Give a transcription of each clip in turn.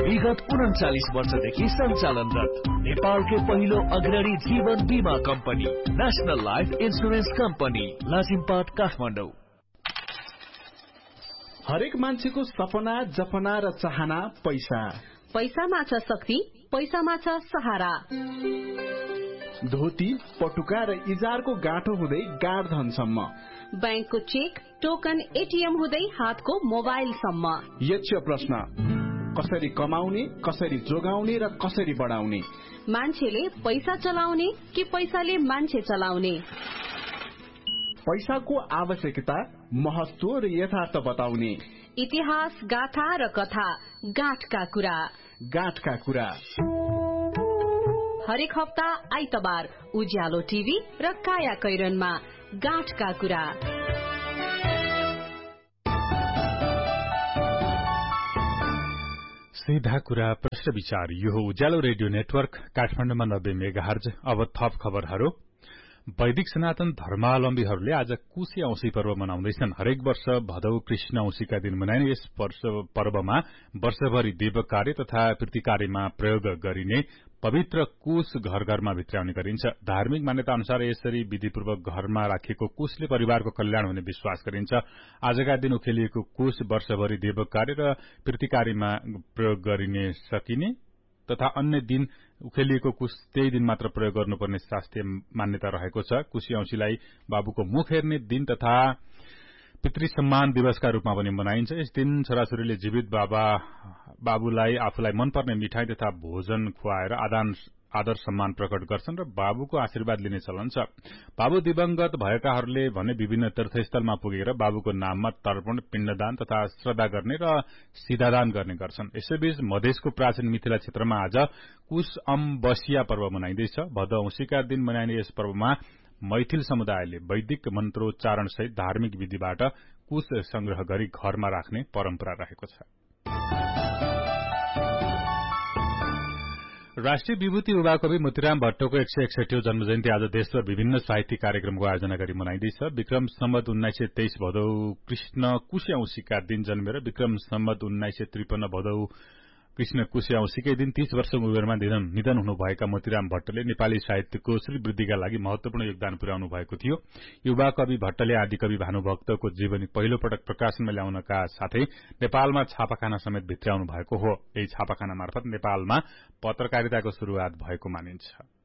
विगत 39 वर्षदेखि सञ्चालनरत नेपालकै पहिलो अग्रणी जीवन बीमा company national life insurance company Lazimpat Kathmandu. हरेक मान्छेको सपना जपना र चाहना पैसा। पैसामा छ शक्ति, पैसामा छ सहारा। धोती पटुका र इजारको गाँठो हुँदै गाडधनसम्म, बैंकको चेक टोकन एटीएम हुँदै हातको मोबाइलसम्म। यक्ष प्रश्न, कसरी कमाउने, कसरी जोगाउने र कसरी बढाउने? मान्छेले पैसा चलाउने कि पैसाले मान्छे चलाउने? पैसाको आवश्यकता, महत्व र यथार्थ बताउने। इतिहास, गाथा र कथा, गाँठका कुरा। गाँठका कुरा हरेक हप्ता आइतबार उज्यालो टिभी र काया कैरनमा गाँठका कुरा। सीधा कुरा प्रश्न विचार। यो हो उज्यालो रेडियो नेटवर्क काठमाडौँमा 90 मेगाहर्ज। अब थप खबरहरू। वैदिक सनातन धर्मावलम्बीहरूले आज कुशे औँसी पर्व मनाउँदैछन्। हरेक वर्ष भदौ कृष्ण औँसीका दिन मनाइने यस पर्वमा वर्षभरि देव कार्य तथा कृति कार्यमा प्रयोग गरिने पवित्र कुश घर घरमा भित्राउने गरिन्छ। धार्मिक मान्यता अनुसार यसरी विधिपूर्वक घरमा राखिएको कुशले परिवारको कल्याण हुने विश्वास गरिन्छ। आजका दिन उखेलिएको कुश वर्षभरि देव कार्य र कृति कार्यमा प्रयोग गरिने सकिने तथा अन्य दिन उखेलिएको कुश त्यही दिन मात्र प्रयोग गर्नुपर्ने शास्त्रीय मान्यता रहेको छ। कुशी औँसीलाई बाबुको मुख हेर्ने दिन तथा पितृ सम्मान दिवसका रूपमा पनि मनाइन्छ। यस दिन छोराछोरीले जीवित बाबुलाई आफूलाई मनपर्ने मिठाई तथा भोजन खुवाएर आदर सम्मान प्रकट गर्छन् र बाबुको आशीर्वाद लिने चलन छ। बाबु दिवंगत भएकाहरूले भने विभिन्न तीर्थस्थलमा पुगेर बाबुको नाममा तर्पण, पिण्डदान तथा श्रद्धा गर्ने र सिधादान गर्ने गर्छन्। यसैबीच मधेसको प्राचीन मिथिला क्षेत्रमा आज कुश अम्बसिया पर्व मनाइँदैछ। भदौ औँसीका दिन मनाइने यस पर्वमा मैथिल समुदायले वैदिक मन्त्रोच्चारण सहित धार्मिक विधिबाट कुश संग्रह गरी घरमा राख्ने परम्परा रहेको छ। राष्ट्रिय विभूति युवा कवि मोतीराम भट्टको 161औं जन्मजयन्ती आज देशभर विभिन्न साहित्यिक कार्यक्रमको आयोजना गरी मनाइँदैछ। विक्रम सम्वत 1923 भदौ कृष्ण कुशे औँसीका दिन जन्मेर विक्रम सम्वत 1953 भदौ कृष्ण कुशे औँसीकै दिन 30 वर्षको उमेरमा निधन हुनुभएका मोतीराम भट्टले नेपाली साहित्यको श्रीवृद्धिका लागि महत्वपूर्ण योगदान पुर्याउनु भएको थियो। युवा कवि भट्टले आदिकवि भानुभक्तको जीवनी पहिलो पटक प्रकाशनमा ल्याउनका साथै नेपालमा छापाखाना समेत भित्र्याउनु भएको हो। यही छापाखाना मार्फत नेपालमा पत्रकारिताको शुरूआत भएको मानिन्छ।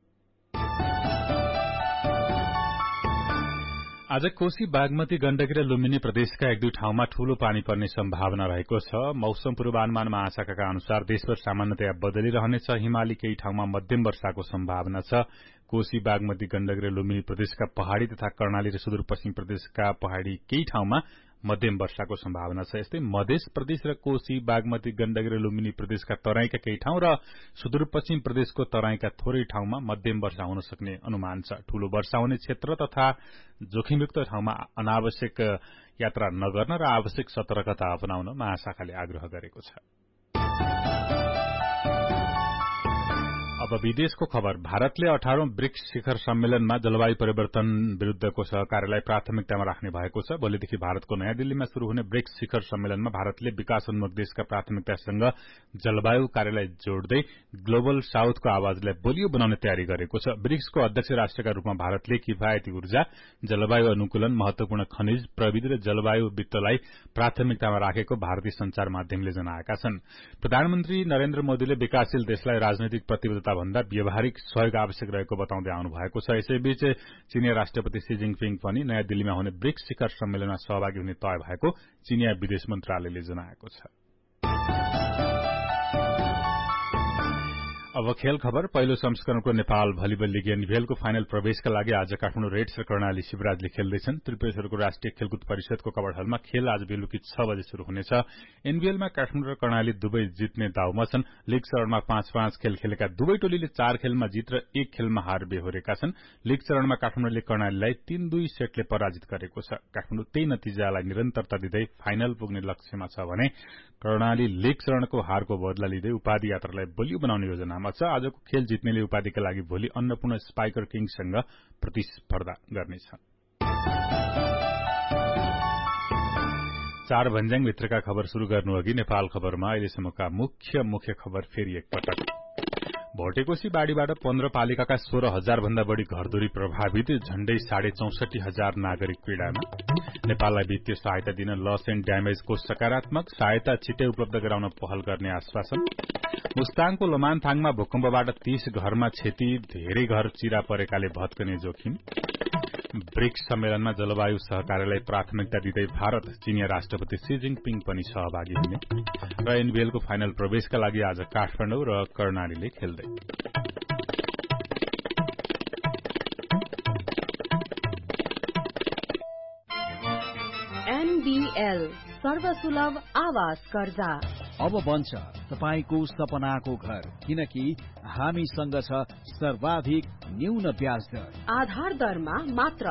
आज कोशी, बागमती, गण्डकी र लुम्बिनी प्रदेशका एक दुई ठाउँमा ठूलो पानी पर्ने सम्भावना रहेको छ। मौसम पूर्वानुमान महाशाखाका अनुसार देशभर सामान्यतया बदलिरहनेछ। हिमाली केही ठाउँमा मध्यम वर्षाको सम्भावना छ। कोशी, बागमती, गण्डकी र लुम्बिनी प्रदेशका पहाड़ी तथा कर्णाली र सुदूरपश्चिम प्रदेशका पहाड़ी केही ठाउँमा मध्यम वर्षाको सम्भावना छ। यस्तै मध्य प्रदेश र कोशी, बागमती, गण्डकी र लुम्बिनी प्रदेशका तराईका केही ठाउँ र सुदूरपश्चिम प्रदेशको तराईका थोरै ठाउँमा मध्यम वर्षा हुन सक्ने अनुमान छ। ठूलो वर्षा हुने क्षेत्र तथा जोखिमयुक्त ठाउँमा अनावश्यक यात्रा नगर्न र आवश्यक सतर्कता अपनाउन महाशाखाले आग्रह गरेको छ। अब विदेशको खबर। भारतले 18औं ब्रिक्स शिखर सम्मेलनमा जलवायु परिवर्तन विरूद्धको सहकार्यलाई प्राथमिकतामा राख्ने भएको छ। भोलिदेखि भारतको नयाँ दिल्लीमा शुरू हुने ब्रिक्स शिखर सम्मेलनमा भारतले विकासोन्मुख देशका प्राथमिकतासँग जलवायु कार्यलाई जोड्दै ग्लोबल साउथको आवाजलाई बलियो बनाउने तयारी गरेको छ। ब्रिक्सको अध्यक्ष राष्ट्रका रूपमा भारतले किफायती ऊर्जा, जलवायु अनुकूलन, महत्वपूर्ण खनिज, प्रविधि र जलवायु वित्तलाई प्राथमिकतामा राखेको भारतीय संचार माध्यमले जनाएका छन्। प्रधानमन्त्री नरेन्द्र मोदीले विकासशील देशलाई राजनैतिक प्रतिबद्धता भन्दा व्यावहारिक सहयोग आवश्यक रहेको बताउँदै आउनु भएको छ। यसैबीच चीनिया राष्ट्रपति शी जिनपिङ पनि नयाँ दिल्लीमा हुने ब्रिक्स शिखर सम्मेलनमा सहभागी हुने तय भएको चीनिया विदेश मन्त्रालयले जनाएको छ। अब खेल खबर। पहिलो संस्करणको नेपाल भलिबल लिग एनभीएलको फाइनल प्रवेशका लागि आज काठमाडौँ रेड्स र कर्णाली शिवराजले खेल्दैछन्। त्रिपुरेश्वरको राष्ट्रिय खेलकुद परिषदको कवड हलमा खेल आज बेलुकी 6 बजे शुरू हुनेछ। एनभीएलमा काठमाडौँ र कर्णाली दुवै जित्ने दाउमा छन्। लीग चरणमा 5-5 खेल खेलेका दुवै टोलीले 4 खेलमा जित र 1 खेलमा हार बेहोरेका छन्। लीग चरणमा काठमाडौँले कर्णालीलाई 3-2 सेटले पराजित गरेको छ। काठमाडौँ त्यही नतिजालाई निरन्तरता दिँदै फाइनल पुग्ने लक्ष्यमा छ भने कर्णाली लीग चरणको हारको बदला लिँदै उपाधि यात्रालाई बलियो बनाउने योजनामा छ। आजको खेल जित्नेले उपाधिका लागि भोलि अन्नपूर्ण स्पाइकर किङ्ससँग प्रतिस्पर्धा गर्नेछ। चार भन्ज्याङभित्रका खबर शुरू गर्नु अघि नेपाल खबरमा अहिलेसम्मका मुख्य खबर फेरि एकपटक। भोटेकोशी बाढ़ीबाट 15 पालिकाका 16,000 भन्दा बढ़ी घरधुरी प्रभावित, झण्डै 64,500 नागरिक पीड़ामा। नेपाललाई वित्तीय सहायता दिन लस एण्ड ड्यामेजको सकारात्मक, सहायता छिट्टै उपलब्ध गराउन पहल गर्ने आश्वासन। मुस्ताङको लोमानथाङमा भूकम्पबाट 30 घरमा क्षति, धेरै घर चिरा परेकाले भत्कने जोखिम। ब्रिक्स सम्मेलनमा जलवायु सहकार्यलाई प्राथमिकता दिँदै भारत, चीनिया राष्ट्रपति सी जिङपिङ पनि सहभागी हुने। र एनबीएलको फाइनल प्रवेशका लागि आज काठमाडौँ र कर्णालीले खेल्दै। एनबीएल सर्वसुलभ आवास कर्जा अब बन्छ तपाईको सपनाको घर, किनकि हामीसँग छ सर्वाधिक न्यून ब्याज दर। आधार दरमा मात्र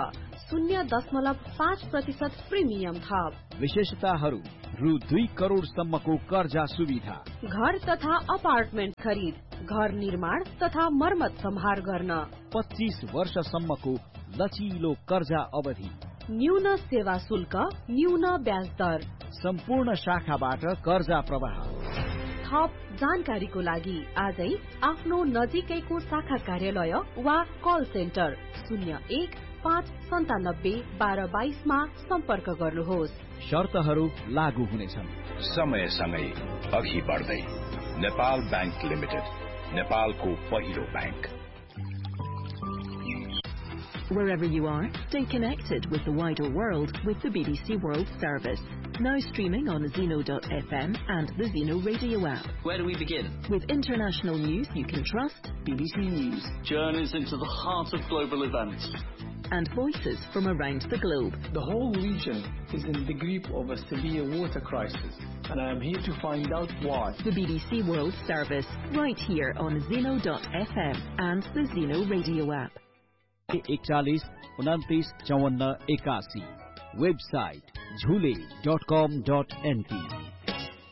0.5% प्रिमियम थप। विशेषताहरू: रु 2 करोड़ सम्मको कर्जा सुविधा, घर तथा अपार्टमेन्ट खरिद, घर निर्माण तथा मर्मत सम्हार गर्न, 25 वर्षसम्मको लचिलो कर्जा अवधि, न्यून सेवा शुल्क, न्यून ब्याज दर, सम्पूर्ण शाखाबाट कर्जा प्रवाह। थप जानकारीको लागि आजै आफ्नो नजिकैको शाखा कार्यालय वा कल सेन्टर 01-597-1222 मा सम्पर्क गर्नुहोस्। शर्तहरू लागू हुनेछन्। समयसँगै अघि बढ्दै नेपाल बैंक लिमिटेड, नेपालको पहिलो bank. Wherever you are, stay connected with the wider world with the BBC World Service. Now streaming on Zeno.fm and the Zeno radio app. Where do we begin? With international news you can trust, BBC News. Journeys into the heart of global events. And voices from around the globe. The whole region is in the grip of a severe water crisis, and I am here to find out why. The BBC World Service, right here on Zeno.fm and the Zeno radio app. 41 29 54 81 website झुले.com.np